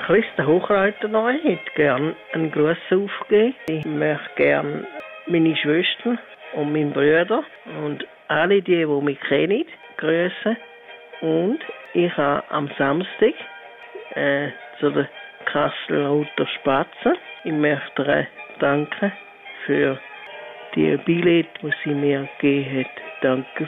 Christa Hochreiter neu hätte gerne einen Gruß aufgeben. Ich möchte gerne meine Schwestern und meinen Brüder und alle die mich kennen, grüßen. Und ich habe am Samstag zu der Kasseler Spatzen. Ich möchte ihr danken für die Billett, die sie mir gegeben hat. Danke